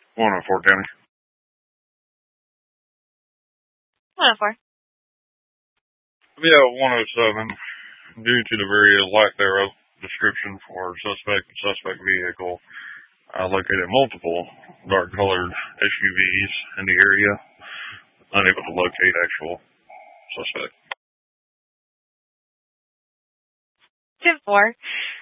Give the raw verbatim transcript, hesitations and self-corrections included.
one oh four County. one oh four. Yeah, one oh seven. Due to the very lack thereof description for suspect and suspect vehicle, I located multiple dark-colored S U Vs in the area, unable to locate actual suspect. ten four.